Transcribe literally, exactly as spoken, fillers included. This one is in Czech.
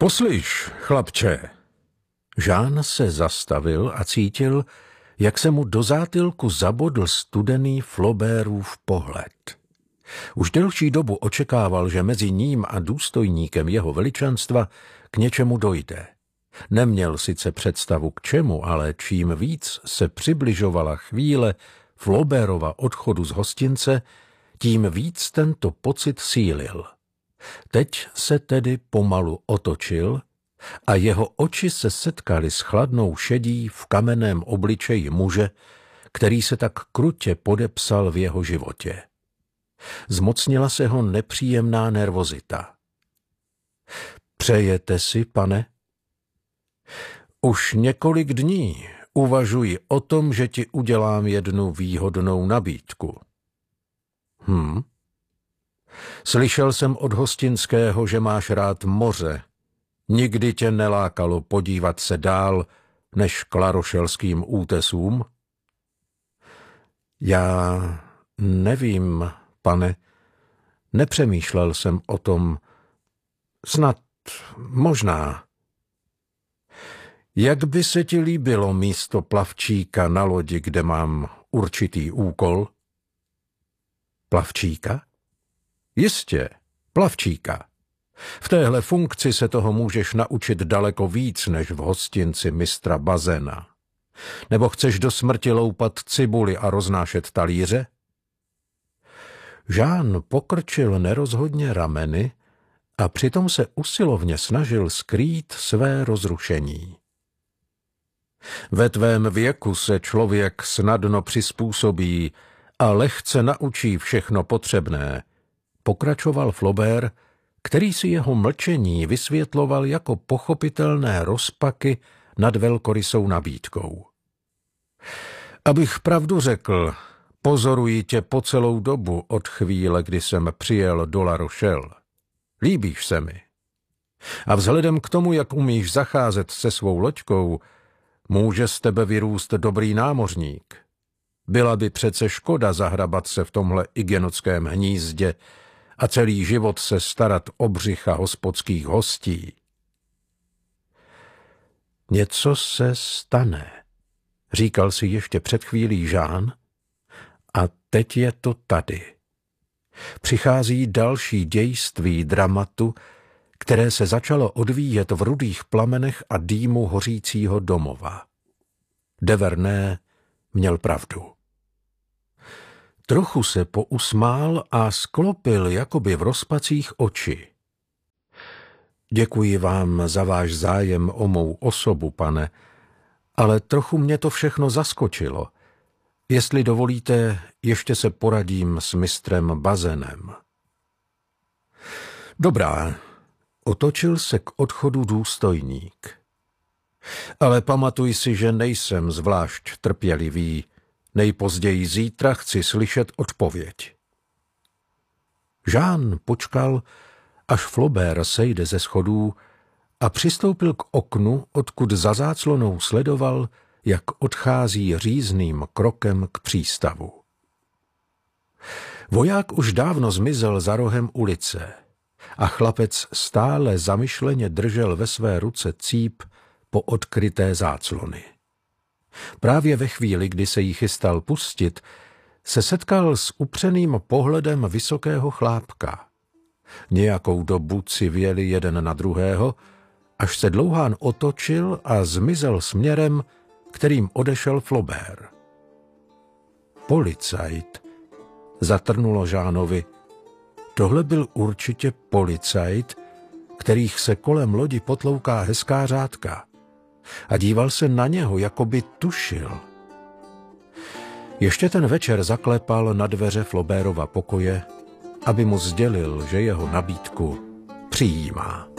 Poslyš, chlapče. Jean se zastavil a cítil, jak se mu do zátylku zabodl studený Flaubertův pohled. Už delší dobu očekával, že mezi ním a důstojníkem jeho veličenstva k něčemu dojde. Neměl sice představu k čemu, ale čím víc se přibližovala chvíle Flaubertova odchodu z hostince, tím víc tento pocit sílil. Teď se tedy pomalu otočil a jeho oči se setkaly s chladnou šedí v kamenném obličeji muže, který se tak krutě podepsal v jeho životě. Zmocnila se ho nepříjemná nervozita. Přejete si, pane? Už několik dní uvažuji o tom, že ti udělám jednu výhodnou nabídku. Hm? Slyšel jsem od hostinského, že máš rád moře. Nikdy tě nelákalo podívat se dál než k larošelským útesům? Já nevím, pane. Nepřemýšlel jsem o tom. Snad, možná. Jak by se ti líbilo místo plavčíka na lodi, kde mám určitý úkol? Plavčíka? Jistě, plavčíka. V téhle funkci se toho můžeš naučit daleko víc, než v hostinci mistra Bazena. Nebo chceš do smrti loupat cibuli a roznášet talíře? Jean pokrčil nerozhodně rameny a přitom se usilovně snažil skrýt své rozrušení. Ve tvém věku se člověk snadno přizpůsobí a lehce naučí všechno potřebné, pokračoval Flaubert, který si jeho mlčení vysvětloval jako pochopitelné rozpaky nad velkorysou nabídkou. Abych pravdu řekl, pozoruji tě po celou dobu od chvíle, kdy jsem přijel do La Rochelle. Líbíš se mi. A vzhledem k tomu, jak umíš zacházet se svou loďkou, může z tebe vyrůst dobrý námořník. Byla by přece škoda zahrabat se v tomhle igenockém hnízdě a celý život se starat o břicha hospodských hostí. Něco se stane, říkal si ještě před chvílí Jean, a teď je to tady. Přichází další dějství dramatu, které se začalo odvíjet v rudých plamenech a dýmu hořícího domova. De Vernet měl pravdu. Trochu se pousmál a sklopil jakoby v rozpacích oči. Děkuji vám za váš zájem o mou osobu, pane, ale trochu mě to všechno zaskočilo. Jestli dovolíte, ještě se poradím s mistrem Bazenem. Dobrá, otočil se k odchodu důstojník. Ale pamatuj si, že nejsem zvlášť trpělivý. Nejpozději zítra chci slyšet odpověď. Jean počkal, až Flaubert sejde ze schodů a přistoupil k oknu, odkud za záclonou sledoval, jak odchází řízným krokem k přístavu. Voják už dávno zmizel za rohem ulice a chlapec stále zamyšleně držel ve své ruce cíp po odkryté záclony. Právě ve chvíli, kdy se jí chystal pustit, se setkal s upřeným pohledem vysokého chlápka. Nějakou dobu civěli jeden na druhého, až se Dlouhán otočil a zmizel směrem, kterým odešel Flaubert. Policajt, zatrnulo Jeanovi. Tohle byl určitě policajt, kterých se kolem lodi potlouká hezká řádka. A díval se na něho, jako by tušil. Ještě ten večer zaklepal na dveře Flaubertova pokoje, aby mu sdělil, že jeho nabídku přijímá.